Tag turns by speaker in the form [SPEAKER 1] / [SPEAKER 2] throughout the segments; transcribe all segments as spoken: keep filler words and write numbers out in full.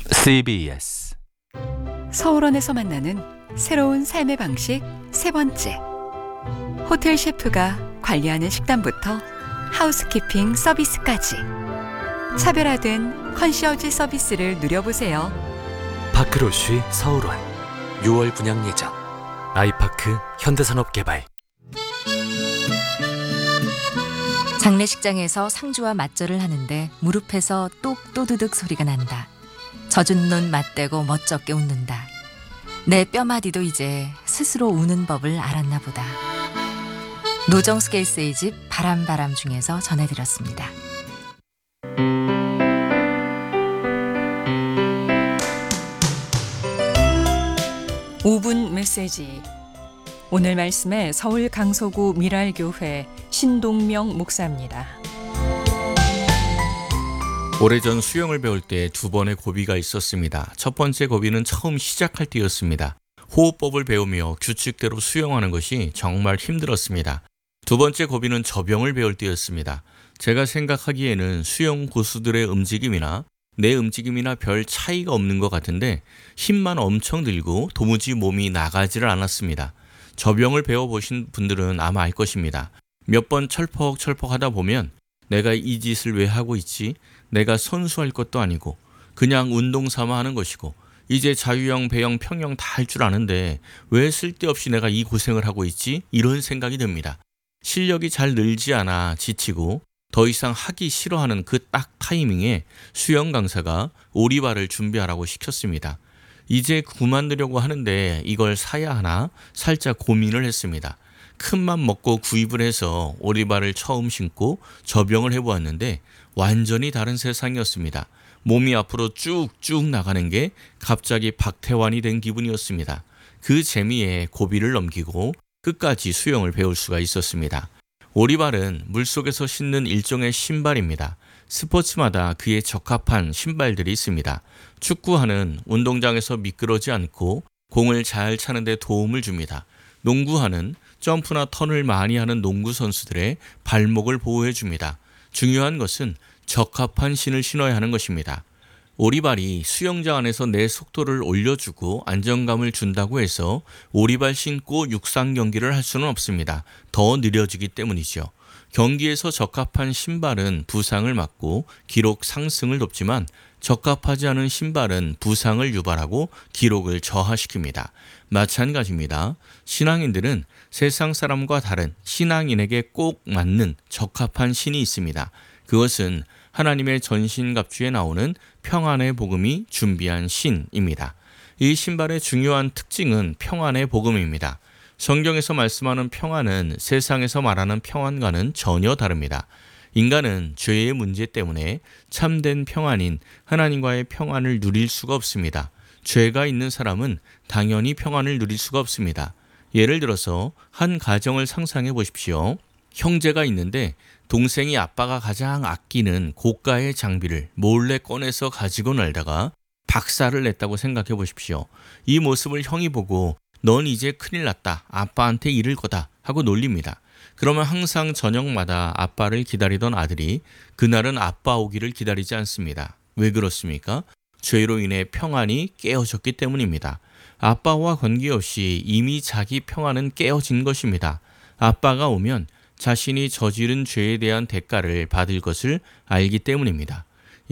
[SPEAKER 1] 씨비에스
[SPEAKER 2] 서울원에서 만나는 새로운 삶의 방식 세 번째. 호텔 셰프가 관리하는 식단부터 하우스키핑 서비스까지 차별화된 컨시어지 서비스를 누려보세요.
[SPEAKER 1] 파크로쉬 서울원 유월 분양 예정. 아이파크 현대산업개발.
[SPEAKER 3] 장례식장에서 상주와 맞절을 하는데 무릎에서 똑 또드득 소리가 난다. 젖은 눈 맞대고 멋쩍게 웃는다. 내 뼈마디도 이제 스스로 우는 법을 알았나 보다. 노정수 게이스의 집 바람바람 중에서 전해드렸습니다.
[SPEAKER 2] 오 분 메시지. 오늘 말씀에 서울 강서구 미랄교회 신동명 목사입니다.
[SPEAKER 4] 오래전 수영을 배울 때 두 번의 고비가 있었습니다. 첫 번째 고비는 처음 시작할 때였습니다. 호흡법을 배우며 규칙대로 수영하는 것이 정말 힘들었습니다. 두 번째 고비는 접영을 배울 때였습니다. 제가 생각하기에는 수영 고수들의 움직임이나 내 움직임이나 별 차이가 없는 것 같은데 힘만 엄청 들고 도무지 몸이 나가지를 않았습니다. 접영을 배워보신 분들은 아마 알 것입니다. 몇 번 철퍽철퍽 하다 보면 내가 이 짓을 왜 하고 있지? 내가 선수할 것도 아니고 그냥 운동 삼아 하는 것이고 이제 자유형, 배영, 평영 다 할 줄 아는데 왜 쓸데없이 내가 이 고생을 하고 있지? 이런 생각이 듭니다. 실력이 잘 늘지 않아 지치고 더 이상 하기 싫어하는 그 딱 타이밍에 수영 강사가 오리발을 준비하라고 시켰습니다. 이제 그만두려고 하는데 이걸 사야 하나 살짝 고민을 했습니다. 큰맘 먹고 구입을 해서 오리발을 처음 신고 접영을 해보았는데 완전히 다른 세상이었습니다. 몸이 앞으로 쭉쭉 나가는 게 갑자기 박태환이 된 기분이었습니다. 그 재미에 고비를 넘기고 끝까지 수영을 배울 수가 있었습니다. 오리발은 물속에서 신는 일종의 신발입니다. 스포츠마다 그에 적합한 신발들이 있습니다. 축구화는 운동장에서 미끄러지 않고 공을 잘 차는 데 도움을 줍니다. 농구화는 점프나 턴을 많이 하는 농구 선수들의 발목을 보호해 줍니다. 중요한 것은 적합한 신을 신어야 하는 것입니다. 오리발이 수영장 안에서 내 속도를 올려주고 안정감을 준다고 해서 오리발 신고 육상 경기를 할 수는 없습니다. 더 느려지기 때문이죠. 경기에서 적합한 신발은 부상을 막고 기록 상승을 돕지만 적합하지 않은 신발은 부상을 유발하고 기록을 저하시킵니다. 마찬가지입니다. 신앙인들은 세상 사람과 다른 신앙인에게 꼭 맞는 적합한 신이 있습니다. 그것은 하나님의 전신갑주에 나오는 평안의 복음이 준비한 신입니다. 이 신발의 중요한 특징은 평안의 복음입니다. 성경에서 말씀하는 평안은 세상에서 말하는 평안과는 전혀 다릅니다. 인간은 죄의 문제 때문에 참된 평안인 하나님과의 평안을 누릴 수가 없습니다. 죄가 있는 사람은 당연히 평안을 누릴 수가 없습니다. 예를 들어서 한 가정을 상상해 보십시오. 형제가 있는데 동생이 아빠가 가장 아끼는 고가의 장비를 몰래 꺼내서 가지고 놀다가 박살을 냈다고 생각해 보십시오. 이 모습을 형이 보고 넌 이제 큰일 났다. 아빠한테 이를 거다 하고 놀립니다. 그러면 항상 저녁마다 아빠를 기다리던 아들이 그날은 아빠 오기를 기다리지 않습니다. 왜 그렇습니까? 죄로 인해 평안이 깨어졌기 때문입니다. 아빠와 관계없이 이미 자기 평안은 깨어진 것입니다. 아빠가 오면 자신이 저지른 죄에 대한 대가를 받을 것을 알기 때문입니다.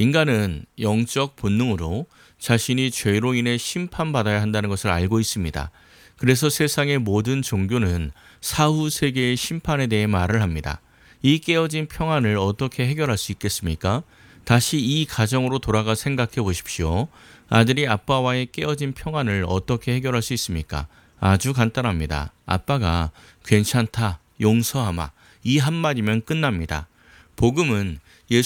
[SPEAKER 4] 인간은 영적 본능으로 자신이 죄로 인해 심판받아야 한다는 것을 알고 있습니다. 그래서 세상의 모든 종교는 사후 세계의 심판에 대해 말을 합니다. 이 깨어진 평안을 어떻게 해결할 수 있겠습니까? 다시 이 가정으로 돌아가 생각해 보십시오. 아들이 아빠와의 깨어진 평안을 어떻게 해결할 수 있습니까? 아주 간단합니다. 아빠가 괜찮다, 용서하마 이 한마디면 끝납니다. 복음은